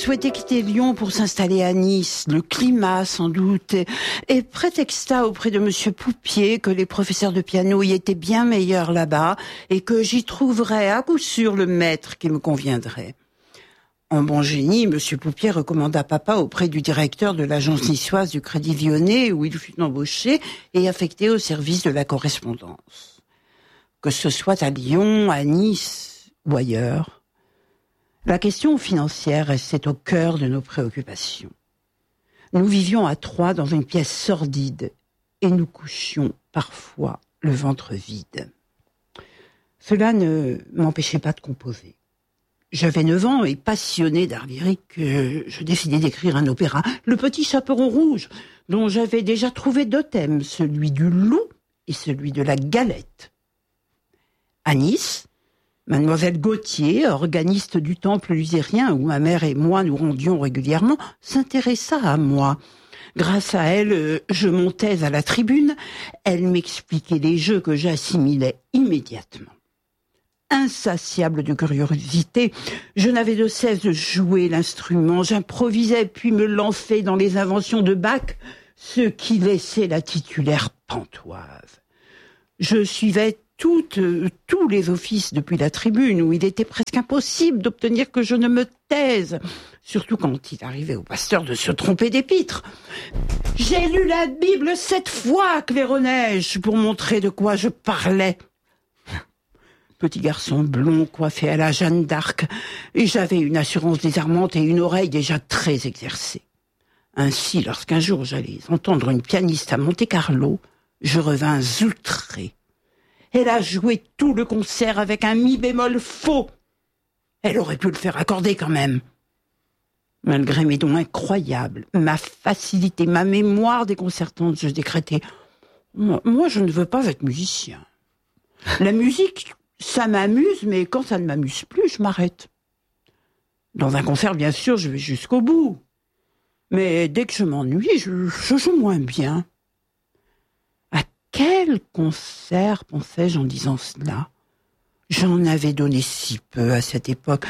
souhaitait quitter Lyon pour s'installer à Nice, le climat sans doute, et prétexta auprès de monsieur Poupier que les professeurs de piano y étaient bien meilleurs là-bas et que j'y trouverais à coup sûr le maître qui me conviendrait. En bon génie, monsieur Poupier recommanda papa auprès du directeur de l'agence niçoise du Crédit Lyonnais où il fut embauché et affecté au service de la correspondance. Que ce soit à Lyon, à Nice ou ailleurs, la question financière restait au cœur de nos préoccupations. Nous vivions à 3 dans une pièce sordide et nous couchions parfois le ventre vide. Cela ne m'empêchait pas de composer. J'avais 9 ans et passionné d'art lyrique, je décidai d'écrire un opéra, Le Petit Chaperon Rouge, dont j'avais déjà trouvé 2 thèmes, celui du loup et celui de la galette. À Nice, Mademoiselle Gauthier, organiste du temple luthérien où ma mère et moi nous rendions régulièrement, s'intéressa à moi. Grâce à elle, je montais à la tribune. Elle m'expliquait les jeux que j'assimilais immédiatement. Insatiable de curiosité, je n'avais de cesse de jouer l'instrument. J'improvisais puis me lançais dans les inventions de Bach, ce qui laissait la titulaire pantoise. Je suivais tous les offices depuis la tribune, où il était presque impossible d'obtenir que je ne me taise, surtout quand il arrivait au pasteur de se tromper d'épître. J'ai lu la Bible 7 fois, claironais-je, pour montrer de quoi je parlais. Petit garçon blond coiffé à la Jeanne d'Arc, et j'avais une assurance désarmante et une oreille déjà très exercée. Ainsi, lorsqu'un jour j'allais entendre une pianiste à Monte-Carlo, je revins outré. Elle a joué tout le concert avec un mi bémol faux. Elle aurait pu le faire accorder quand même. Malgré mes dons incroyables, ma facilité, ma mémoire déconcertante, je décrétais « Moi, je ne veux pas être musicien. La musique, ça m'amuse, mais quand ça ne m'amuse plus, je m'arrête. Dans un concert, bien sûr, je vais jusqu'au bout. Mais dès que je m'ennuie, je joue moins bien. » Quel concert, pensais-je en disant cela? J'en avais donné si peu à cette époque.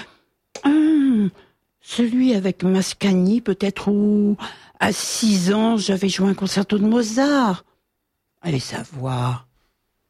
Celui avec Mascagni, peut-être, où à 6 ans, j'avais joué un concerto de Mozart. Allez savoir.